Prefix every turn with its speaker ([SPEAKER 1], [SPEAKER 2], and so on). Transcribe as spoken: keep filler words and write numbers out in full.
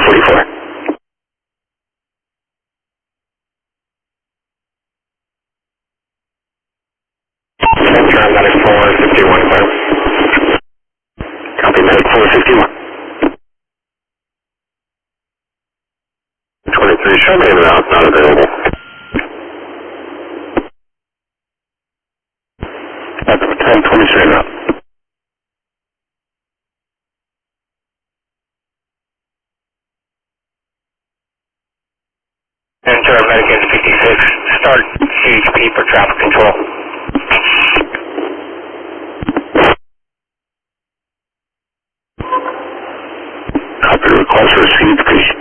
[SPEAKER 1] forty-four. Center, medic four fifty-one, clear. Copy, medic four fifty-one. twenty-three, show me in route, not available. ten twenty-three route. Enter American fifty-six, start C H P for traffic control. Copy, request received,